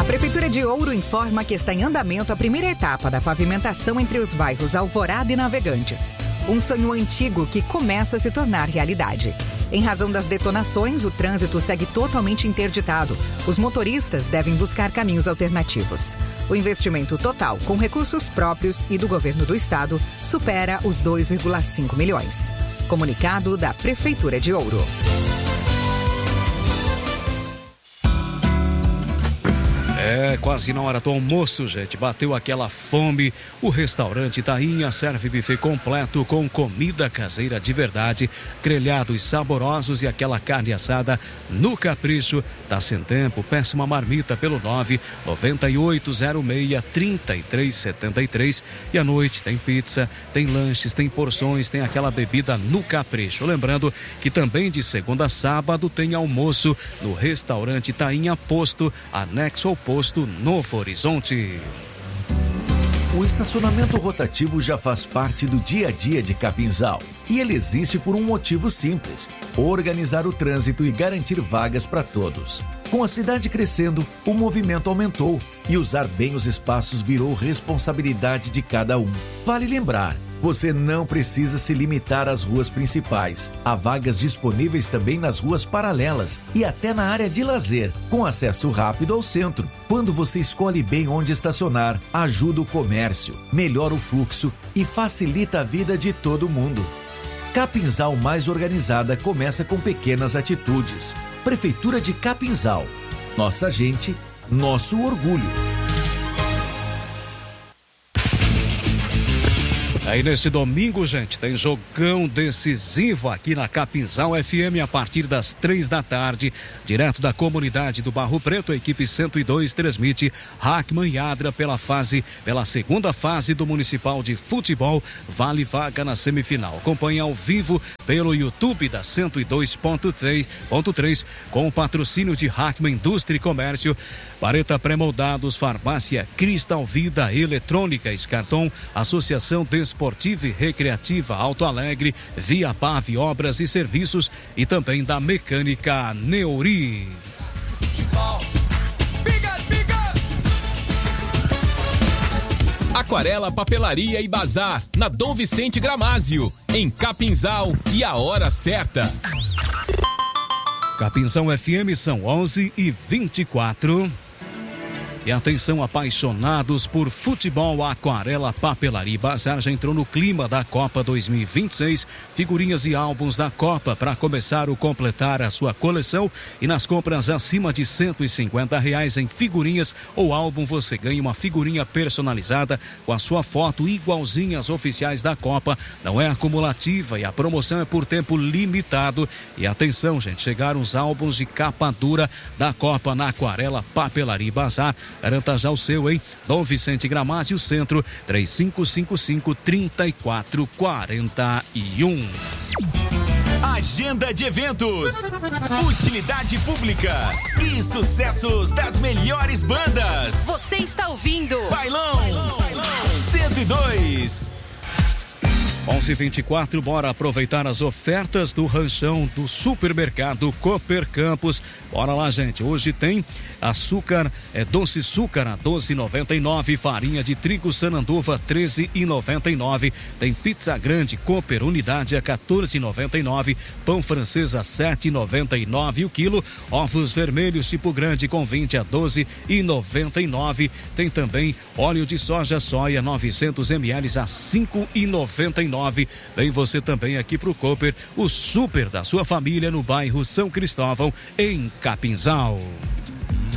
Prefeitura de Ouro informa que está em andamento a primeira etapa da pavimentação entre os bairros Alvorada e Navegantes. Um sonho antigo que começa a se tornar realidade. Em razão das detonações, o trânsito segue totalmente interditado. Os motoristas devem buscar caminhos alternativos. O investimento total, com recursos próprios e do governo do estado, supera os 2,5 milhões. Comunicado da Prefeitura de Ouro. Quase na hora do almoço, gente. Bateu aquela fome. O restaurante Tainha serve buffet completo com comida caseira de verdade, grelhados saborosos e aquela carne assada no capricho. Tá sem tempo? Peça uma marmita pelo 99806-3373. E à noite tem pizza, tem lanches, tem porções, tem aquela bebida no capricho. Lembrando que também de segunda a sábado tem almoço no restaurante Tainha Posto, anexo ao posto Novo Horizonte. O estacionamento rotativo já faz parte do dia a dia de Capinzal. E ele existe por um motivo simples: organizar o trânsito e garantir vagas para todos. Com a cidade crescendo, o movimento aumentou e usar bem os espaços virou responsabilidade de cada um. Vale lembrar, você não precisa se limitar às ruas principais. Há vagas disponíveis também nas ruas paralelas e até na área de lazer, com acesso rápido ao centro. Quando você escolhe bem onde estacionar, ajuda o comércio, melhora o fluxo e facilita a vida de todo mundo. Capinzal mais organizada começa com pequenas atitudes. Prefeitura de Capinzal. Nossa gente, nosso orgulho. Aí nesse domingo, gente, tem jogão decisivo aqui na Capinzal FM a partir das 3 da tarde, direto da comunidade do Barro Preto. A equipe 102 transmite Hackman e Adra pela segunda fase do Municipal de Futebol, vale vaga na semifinal. Acompanhe ao vivo pelo YouTube da 102.3 com o patrocínio de Hackman Indústria e Comércio, Vareta Pré-Moldados, Farmácia Cristal Vida, Eletrônicas Carton, Associação Desportiva e Recreativa Alto Alegre, Via Pave Obras e Serviços e também da Mecânica Neuri. Aquarela, Papelaria e Bazar, na Dom Vicente Gramásio, em Capinzal, e a hora certa. Capinzal FM são 11h24. E atenção, apaixonados por futebol, Aquarela, Papelaria e Bazar já entrou no clima da Copa 2026. Figurinhas e álbuns da Copa para começar ou completar a sua coleção. E nas compras acima de R$150 em figurinhas ou álbum, você ganha uma figurinha personalizada com a sua foto igualzinha às oficiais da Copa. Não é acumulativa e a promoção é por tempo limitado. E atenção, gente, chegaram os álbuns de capa dura da Copa na Aquarela, Papelaria e Bazar. Garanta já o seu, hein? Dom Vicente Gramásio, Centro, 3555-3441. Agenda de eventos, utilidade pública e sucessos das melhores bandas. Você está ouvindo Bailão 102. 11h24, bora aproveitar as ofertas do ranchão do supermercado Cooper Campos. Bora lá, gente. Hoje tem açúcar, doce açúcar a R$12,99, farinha de trigo Sananduva R$13,99. Tem pizza grande Cooper unidade a R$14,99, pão francês a R$7,99 o quilo, ovos vermelhos tipo grande com 20 a R$12,99. Tem também óleo de soja 900 ml a R$5,99. Vem você também aqui pro Cooper, o super da sua família no bairro São Cristóvão, em Capinzal.